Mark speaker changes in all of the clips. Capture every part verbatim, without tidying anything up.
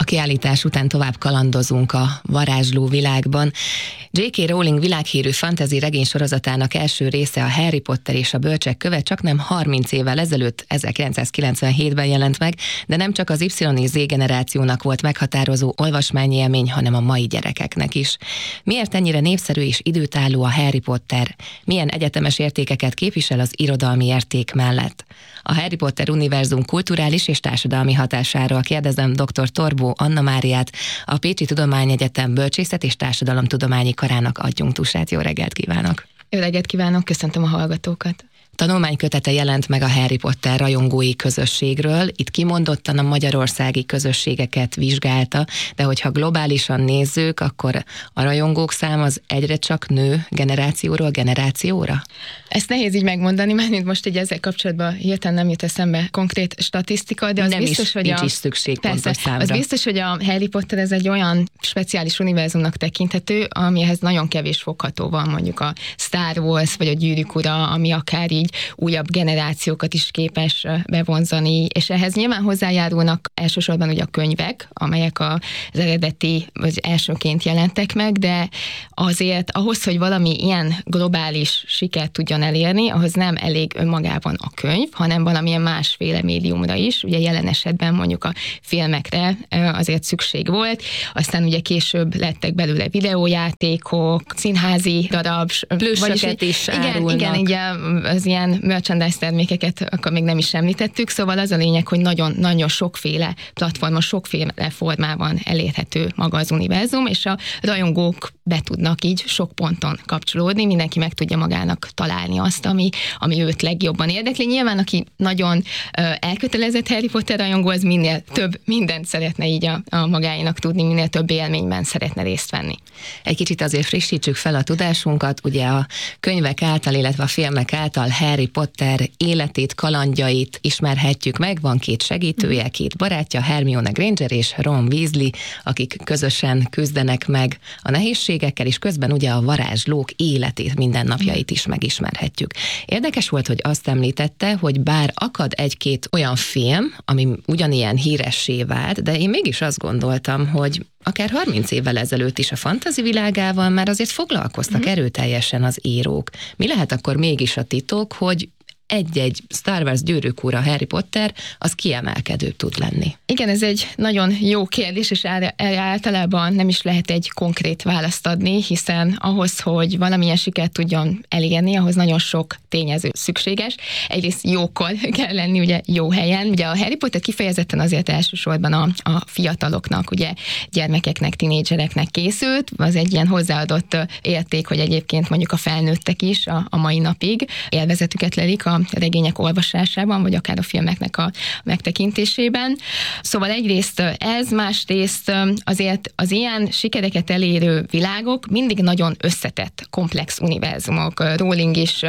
Speaker 1: kiállítás után tovább kalandozunk a varázsló világban. dzsé ká. Rowling világhírű fantasy regénysorozatának első része, a Harry Potter és a bölcsek köve csaknem harminc évvel ezelőtt, ezerkilencszázkilencvenhétben jelent meg, de nem csak az Y és Z generációnak volt meghatározó olvasmányélmény, hanem a mai gyerekeknek is. Miért ennyire népszerű és időtálló a Harry Potter? Milyen egyetemes értékeket képvisel az irodalmi érték mellett? A Harry Potter univerzum kulturális és társadalmi hatásáról kérdezem dr. Torbó Anna Máriát, a Pécsi Tudományegyetem Bölcsészet és Társadalomtudományi Karának adjunktusát. Jó reggelt kívánok!
Speaker 2: Jó reggelt kívánok, köszöntöm a hallgatókat!
Speaker 1: Tanulmánykötete jelent meg a Harry Potter rajongói közösségről, itt kimondottan a magyarországi közösségeket vizsgálta, de hogyha globálisan nézzük, akkor a rajongók száma az egyre csak nő generációról generációra?
Speaker 2: Ezt nehéz így megmondani, mert mint most így ezzel kapcsolatban hirtelen nem jut eszembe konkrét statisztika, de az
Speaker 1: nem
Speaker 2: biztos,
Speaker 1: is,
Speaker 2: hogy a...
Speaker 1: is szükség
Speaker 2: persze,
Speaker 1: pontos számra.
Speaker 2: Az biztos, hogy a Harry Potter ez egy olyan speciális univerzumnak tekinthető, amihez nagyon kevés fogható van, mondjuk a Star Wars vagy a Gyűrűk ura, ami akár így újabb generációkat is képes bevonzani, és ehhez nyilván hozzájárulnak elsősorban ugye a könyvek, amelyek az eredeti, vagy elsőként jelentek meg, de azért ahhoz, hogy valami ilyen globális sikert tudjon elérni, ahhoz nem elég önmagában a könyv, hanem valamilyen másféle médiumra is, ugye jelen esetben mondjuk a filmekre azért szükség volt, aztán ugye később lettek belőle videójátékok, színházi darab,
Speaker 1: plüssöket is árulnak.
Speaker 2: Igen, igen, ugye az ilyen merchandise termékeket akkor még nem is említettük, szóval az a lényeg, hogy nagyon-nagyon sokféle platformon, sokféle formában elérhető maga az univerzum, és a rajongók be tudnak így sok ponton kapcsolódni, mindenki meg tudja magának találni azt, ami, ami őt legjobban érdekli. Nyilván, aki nagyon uh, elkötelezett Harry Potter rajongó, az minél több mindent szeretne így a, a magáénak tudni, minél több élményben szeretne részt venni.
Speaker 1: Egy kicsit azért frissítsük fel a tudásunkat, ugye a könyvek által, illetve a filmek által Harry Potter életét, kalandjait ismerhetjük meg, van két segítője, két barátja, Hermione Granger és Ron Weasley, akik közösen küzdenek meg a nehézségekkel, és közben ugye a varázslók életét, mindennapjait is megismerhetjük. Érdekes volt, hogy azt említette, hogy bár akad egy-két olyan film, ami ugyanilyen híressé vált, de én mégis azt gondoltam, hogy akár harminc évvel ezelőtt is a fantasy világával már azért foglalkoztak mm. erőteljesen az írók. Mi lehet akkor mégis a titok, hogy egy-egy Star Wars, Gyűrűk ura, Harry Potter, az kiemelkedőbb tud lenni?
Speaker 2: Igen, ez egy nagyon jó kérdés, és erre általában nem is lehet egy konkrét választ adni, hiszen ahhoz, hogy valamilyen sikert tudjon elérni, ahhoz nagyon sok tényező szükséges. Egyrészt jókor kell lenni, ugye jó helyen. Ugye a Harry Potter kifejezetten azért elsősorban a, a fiataloknak, ugye gyermekeknek, tinédzsereknek készült. Az egy ilyen hozzáadott érték, hogy egyébként mondjuk a felnőttek is a, a mai napig élvezetüket lelik a regények olvasásában, vagy akár a filmeknek a megtekintésében. Szóval egyrészt ez, másrészt azért az ilyen sikereket elérő világok mindig nagyon összetett, komplex univerzumok. Rowling is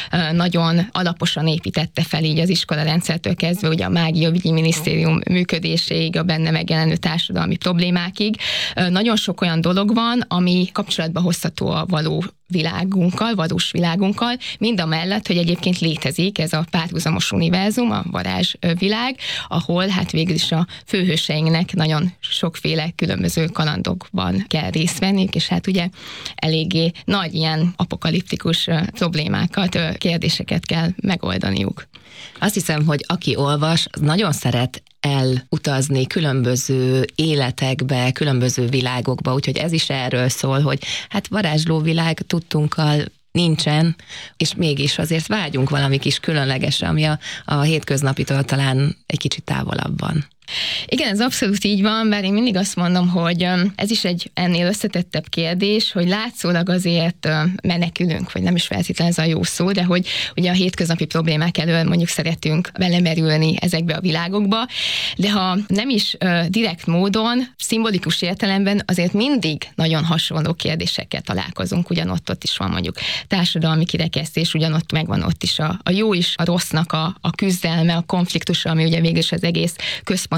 Speaker 2: nagyon alaposan építette fel így az iskolarendszertől kezdve, ugye a mágiaügyi minisztérium működéséig, a benne megjelenő társadalmi problémákig. Nagyon sok olyan dolog van, ami kapcsolatba hozható a való világunkkal, valós világunkkal, mind a mellett, hogy egyébként létezik ez a párhuzamos univerzum, a varázsvilág, ahol hát végül is a főhőseinknek nagyon sokféle különböző kalandokban kell részt venniük, és hát ugye eléggé nagy ilyen apokaliptikus problémákat, kérdéseket kell megoldaniuk.
Speaker 1: Azt hiszem, hogy aki olvas, az nagyon szeret elutazni különböző életekbe, különböző világokba, úgyhogy ez is erről szól, hogy hát varázsló világ tudtunkkal nincsen, és mégis azért vágyunk valami kis különlegesre, ami a, a hétköznapitól talán egy kicsit távolabb van.
Speaker 2: Igen, ez abszolút így van, bár én mindig azt mondom, hogy ez is egy ennél összetettebb kérdés, hogy látszólag azért menekülünk, vagy nem is feltétlenül ez a jó szó, de hogy ugye a hétköznapi problémák elől mondjuk szeretünk belemerülni ezekbe a világokba, de ha nem is direkt módon, szimbolikus értelemben azért mindig nagyon hasonló kérdésekkel találkozunk, ugyanott ott is van mondjuk társadalmi kirekesztés, ugyanott megvan ott is a, a jó is, a rossznak a, a küzdelme, a konfliktusa, ami ugye végül is az egész központi témát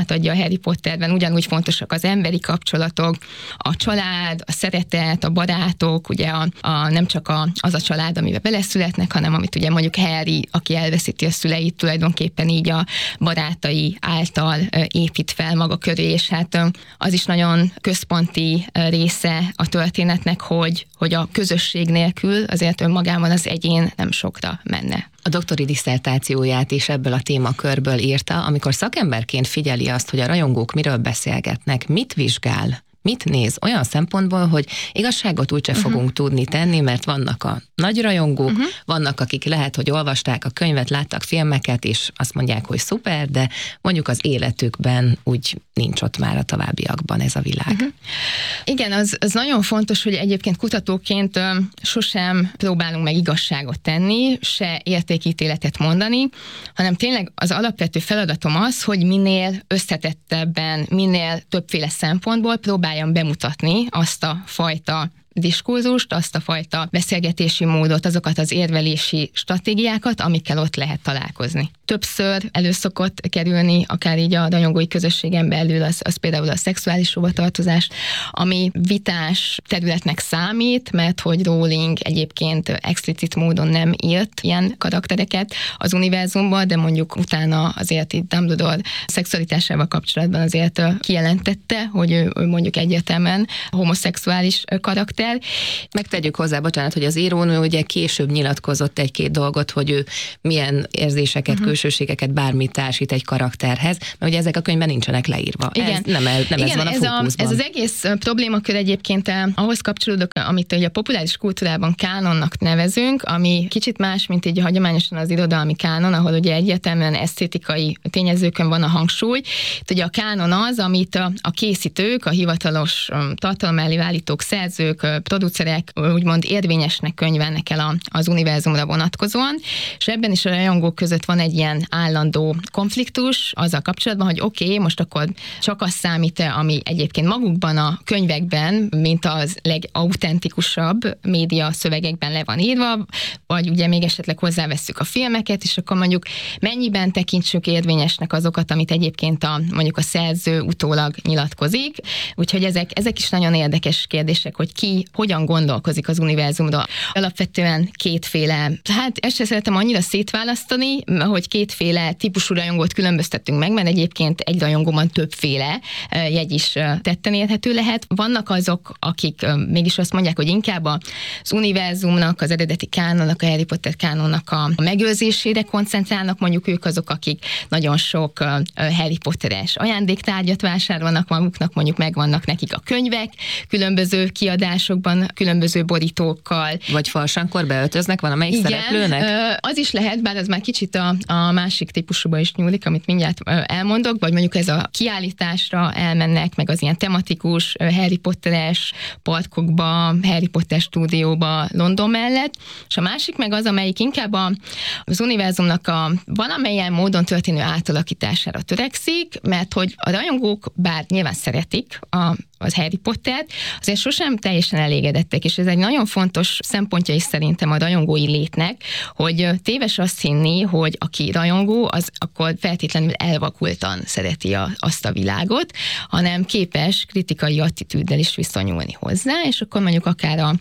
Speaker 2: átadja a Harry Potterben, ugyanúgy fontosak az emberi kapcsolatok, a család, a szeretet, a barátok, ugye a, a, nem csak a, az a család, amiben beleszületnek, hanem amit ugye mondjuk Harry, aki elveszíti a szüleit, tulajdonképpen így a barátai által épít fel maga köré, és hát az is nagyon központi része a történetnek, hogy, hogy a közösség nélkül azért önmagában az egyén nem sokra menne.
Speaker 1: A doktori disszertációját is ebből a témakörből írta, amikor szakemberként figyeli azt, hogy a rajongók miről beszélgetnek, mit vizsgál, mit néz olyan szempontból, hogy igazságot úgyse uh-huh. fogunk tudni tenni, mert vannak a nagy rajongók, uh-huh. vannak, akik lehet, hogy olvasták a könyvet, láttak filmeket, és azt mondják, hogy szuper, de mondjuk az életükben úgy nincs ott már a továbbiakban ez a világ. Uh-huh.
Speaker 2: Igen, az, az nagyon fontos, hogy egyébként kutatóként ö, sosem próbálunk meg igazságot tenni, se értékítéletet mondani, hanem tényleg az alapvető feladatom az, hogy minél összetettebben, minél többféle szempontból próbáljam bemutatni azt a fajta diskurzust, azt a fajta beszélgetési módot, azokat az érvelési stratégiákat, amikkel ott lehet találkozni. Többször elő szokott kerülni, akár így a rajongói közösségen belül, az, az például a szexuális hovatartozás, ami vitás területnek számít, mert hogy Rowling egyébként explicit módon nem írt ilyen karaktereket az univerzumban, de mondjuk utána azért itt Dumbledore szexualitásával kapcsolatban azért kijelentette, hogy ő, ő mondjuk egyértelműen homoszexuális karakter.
Speaker 1: Megtegyük hozzá, bocsánat, hogy az írónő ugye később nyilatkozott egy-két dolgot, hogy ő milyen érzéseket, uh-huh. külsőségeket, bármit társít egy karakterhez, mert ugye ezek a könyvben nincsenek leírva. Igen. Ez nem, nem
Speaker 2: Igen,
Speaker 1: ez van a
Speaker 2: ez
Speaker 1: fókuszban.
Speaker 2: A, ez az egész problémakör egyébként ahhoz kapcsolódok, amit ugye a populáris kultúrában kánonnak nevezünk, ami kicsit más, mint így hagyományosan az irodalmi kánon, ahol ugye egyértelműen esztétikai tényezőkön van a hangsúly. Itt ugye a kánon az, amit a, a készítők, a hivatalos tartalmellévállítók, szerzők, producerek úgymond érvényesnek könyvelnek el a, az univerzumra vonatkozóan, és ebben is a rajongók között van egy ilyen állandó konfliktus azzal kapcsolatban, hogy oké, okay, most akkor csak az számít-e, ami egyébként magukban a könyvekben, mint az legautentikusabb média szövegekben le van írva, vagy ugye még esetleg hozzávesszük a filmeket, és akkor mondjuk mennyiben tekintsük érvényesnek azokat, amit egyébként a, mondjuk a szerző utólag nyilatkozik. Úgyhogy ezek, ezek is nagyon érdekes kérdések, hogy ki hogyan gondolkozik az univerzumról. Alapvetően kétféle, hát ezt sem szeretem annyira szétválasztani, hogy kétféle típusú rajongót különböztetünk meg, mert egyébként egy rajongóban többféle jegy is tetten érhető lehet. Vannak azok, akik mégis azt mondják, hogy inkább az univerzumnak, az eredeti kánonnak, a Harry Potter kánonnak a megőrzésére koncentrálnak, mondjuk ők azok, akik nagyon sok Harry Potteres ajándéktárgyat vásárolnak maguknak, mondjuk megvannak nekik a könyvek, különböző kiadásokban, különböző borítókkal.
Speaker 1: Vagy falsankor beöltöznek valamelyik
Speaker 2: Igen,
Speaker 1: szereplőnek?
Speaker 2: Az is lehet, bár az már kicsit a, a másik típusúba is nyúlik, amit mindjárt elmondok, vagy mondjuk ez a kiállításra elmennek, meg az ilyen tematikus Harry Potteres parkokba, Harry Potter stúdióba London mellett, és a másik meg az, amelyik inkább a, az univerzumnak a valamilyen módon történő átalakítására törekszik, mert hogy a rajongók bár nyilván szeretik a az Harry Pottert, azért sosem teljesen elégedettek, és ez egy nagyon fontos szempontja is szerintem a rajongói létnek, hogy téves azt hinni, hogy aki rajongó, az akkor feltétlenül elvakultan szereti a, azt a világot, hanem képes kritikai attitűddel is viszonyulni hozzá, és akkor mondjuk akár a,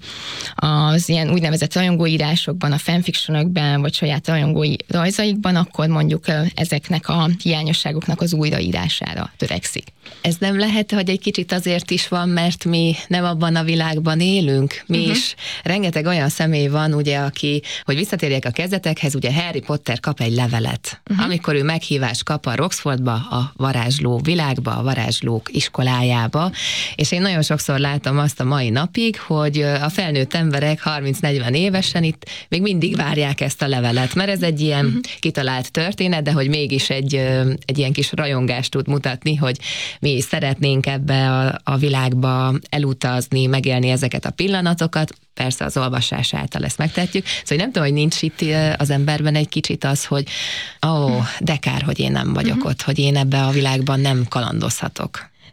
Speaker 2: az ilyen úgynevezett rajongóírásokban, a fanfictionökben, vagy saját rajongói rajzaikban, akkor mondjuk ezeknek a hiányosságoknak az újraírására törekszik.
Speaker 1: Ez nem lehet, hogy egy kicsit azért is van, mert mi nem abban a világban élünk. Mi uh-huh. is rengeteg olyan személy van, ugye, aki, hogy visszatérjek a kezdetekhez, ugye Harry Potter kap egy levelet. Uh-huh. Amikor ő meghívást kap a Roxfordba, a varázsló világba, a varázslók iskolájába, és én nagyon sokszor látom azt a mai napig, hogy a felnőtt emberek harminc-negyven évesen itt még mindig várják ezt a levelet, mert ez egy ilyen uh-huh. kitalált történet, de hogy mégis egy, egy ilyen kis rajongást tud mutatni, hogy mi szeretnénk ebbe a, a világba elutazni, megélni ezeket a pillanatokat, persze az olvasás által ezt megtehetjük. Szóval nem tudom, hogy nincs itt az emberben egy kicsit az, hogy ó, de kár, hogy én nem vagyok uh-huh. ott, hogy én ebbe a világban nem kalandozhatok.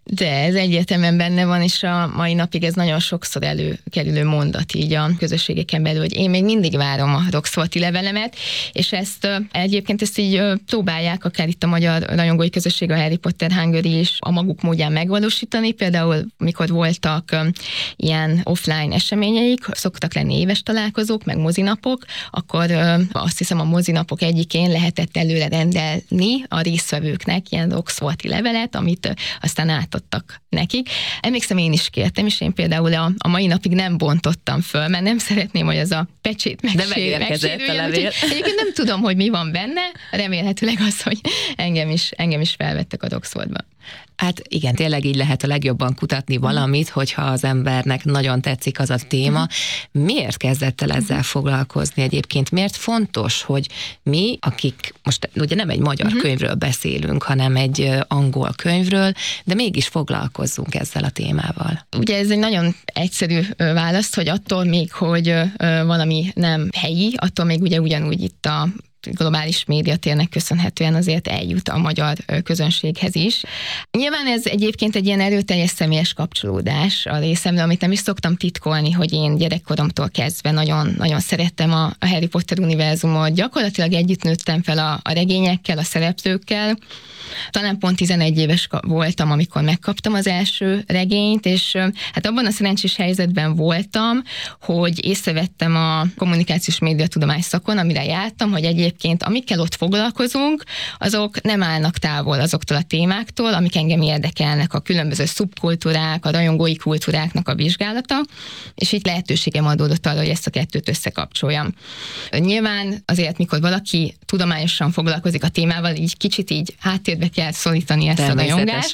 Speaker 2: De ez egyértelműen benne van, és a mai napig ez nagyon sokszor előkerülő mondat így a közösségeken belül, hogy én még mindig várom a Roxforti levelemet, és ezt egyébként ezt így próbálják akár itt a magyar rajongói közösség, a Harry Potter Hungary is a maguk módján megvalósítani. Például, mikor voltak ilyen offline eseményeik, szoktak lenni éves találkozók, meg mozinapok, akkor azt hiszem a mozinapok egyikén lehetett előre rendelni a résztvevőknek ilyen Roxforti levelet, amit aztán átadtak nekik. Emlékszem, én is kértem, és én például a, a mai napig nem bontottam föl, mert nem szeretném, hogy az a pecsét megsérüljön. Egyébként nem tudom, hogy mi van benne, remélhetőleg az, hogy engem is, engem is felvettek a Roxfortba.
Speaker 1: Hát igen, tényleg így lehet a legjobban kutatni valamit, hogyha az embernek nagyon tetszik az a téma. Miért kezdett el ezzel foglalkozni egyébként? Miért fontos, hogy mi, akik most ugye nem egy magyar uh-huh. könyvről beszélünk, hanem egy angol könyvről, de mégis foglalkozzunk ezzel a témával? Ugye
Speaker 2: ez egy nagyon egyszerű válasz, hogy attól még, hogy valami nem helyi, attól még ugye ugyanúgy itt a globális médiatérnek köszönhetően azért eljut a magyar közönséghez is. Nyilván ez egyébként egy ilyen erőteljes személyes kapcsolódás a részemről, amit nem is szoktam titkolni, hogy én gyerekkoromtól kezdve nagyon, nagyon szerettem a, a Harry Potter univerzumot. Gyakorlatilag együtt nőttem fel a, a regényekkel, a szereplőkkel. Talán pont tizenegy éves voltam, amikor megkaptam az első regényt, és hát abban a szerencsés helyzetben voltam, hogy észrevettem a kommunikációs médiatudomány szakon, amire jártam, hogy egyébként amikkel ott foglalkozunk, azok nem állnak távol azoktól a témáktól, amik engem érdekelnek, a különböző szubkultúrák, a rajongói kultúráknak a vizsgálata, és így lehetőségem adódott arra, hogy ezt a kettőt összekapcsoljam. Nyilván azért, mikor valaki tudományosan foglalkozik a témával, így kicsit így háttérbe kell szorítani ezt a rajongást.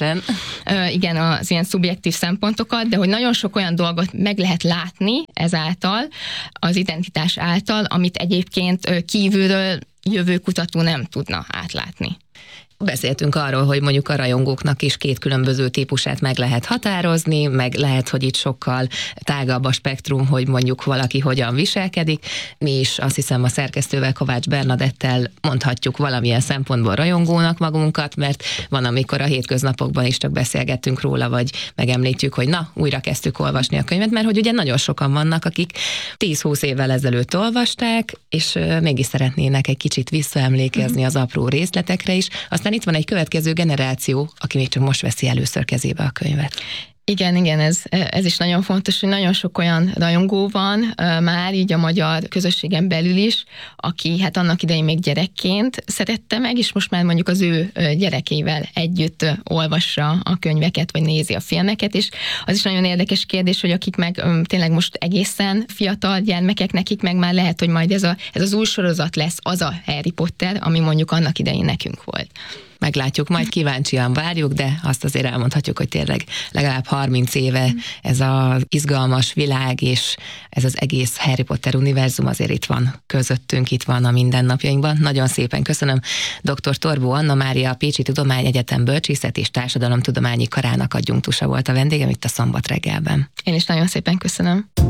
Speaker 2: Igen, az ilyen szubjektív szempontokat, de hogy nagyon sok olyan dolgot meg lehet látni ezáltal, az identitás által, amit egyébként kívülről jövő kutató nem tudna átlátni.
Speaker 1: Beszéltünk arról, hogy mondjuk a rajongóknak is két különböző típusát meg lehet határozni, meg lehet, hogy itt sokkal tágabb a spektrum, hogy mondjuk valaki hogyan viselkedik. Mi is azt hiszem a szerkesztővel, Kovács Bernadettel mondhatjuk valamilyen szempontból rajongónak magunkat, mert van, amikor a hétköznapokban is csak beszélgettünk róla, vagy megemlítjük, hogy na, újra kezdtük olvasni a könyvet, mert hogy ugye nagyon sokan vannak, akik tíz-húsz évvel ezelőtt olvasták, és mégis szeretnének egy kicsit visszaemlékezni az apró részletekre is. Aztán itt van egy következő generáció, aki még csak most veszi először kezébe a könyvet.
Speaker 2: Igen, igen, ez, ez is nagyon fontos, hogy nagyon sok olyan rajongó van már így a magyar közösségen belül is, aki hát annak idején még gyerekként szerette meg, és most már mondjuk az ő gyerekével együtt olvassa a könyveket, vagy nézi a filmeket, és az is nagyon érdekes kérdés, hogy akik meg tényleg most egészen fiatal gyermekek, nekik meg már lehet, hogy majd ez, a, ez az új sorozat lesz az a Harry Potter, ami mondjuk annak idején nekünk volt.
Speaker 1: Meglátjuk, majd kíváncsian várjuk, de azt azért elmondhatjuk, hogy tényleg legalább harminc éve ez az izgalmas világ, és ez az egész Harry Potter univerzum azért itt van közöttünk, itt van a mindennapjainkban. Nagyon szépen köszönöm. dr. Torbó Anna Mária, a Pécsi Tudományegyetem Bölcsészet és Társadalomtudományi Karának adjunktusa volt a vendégem itt a Szombat reggelben.
Speaker 2: Én is nagyon szépen köszönöm.